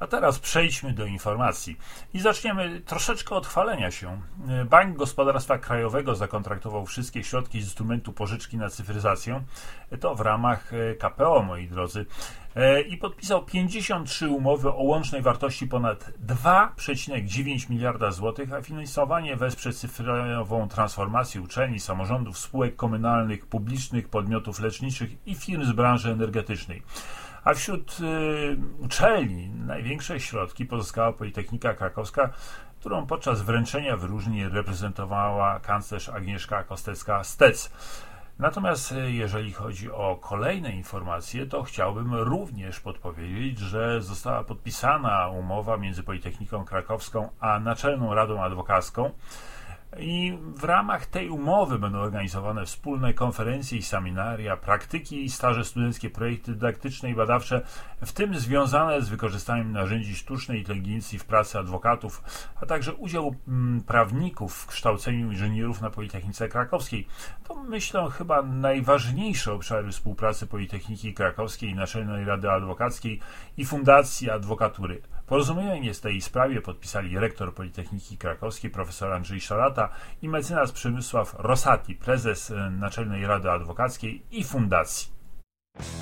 A teraz przejdźmy do informacji i zaczniemy troszeczkę od chwalenia się. Bank Gospodarstwa Krajowego zakontraktował wszystkie środki z instrumentu pożyczki na cyfryzację, to w ramach KPO, moi drodzy, i podpisał 53 umowy o łącznej wartości ponad 2,9 miliarda złotych, a finansowanie wesprze cyfrową transformację uczelni, samorządów, spółek komunalnych, publicznych, podmiotów leczniczych i firm z branży energetycznej. A wśród uczelni największe środki pozyskała Politechnika Krakowska, którą podczas wręczenia wyróżnień reprezentowała kanclerz Agnieszka Kostecka-Stec. Natomiast jeżeli chodzi o kolejne informacje, to chciałbym również podpowiedzieć, że została podpisana umowa między Politechniką Krakowską a Naczelną Radą Adwokacką. I w ramach tej umowy będą organizowane wspólne konferencje i seminaria, praktyki i staże studenckie, projekty dydaktyczne i badawcze, w tym związane z wykorzystaniem narzędzi sztucznej inteligencji w pracy adwokatów, a także udział prawników w kształceniu inżynierów na Politechnice Krakowskiej. To, myślę, chyba najważniejsze obszary współpracy Politechniki Krakowskiej, Naczelnej Rady Adwokackiej i Fundacji Adwokatury. Porozumienie w tej sprawie podpisali rektor Politechniki Krakowskiej profesor Andrzej Szarata i mecenas Przemysław Rosati, prezes Naczelnej Rady Adwokackiej i Fundacji.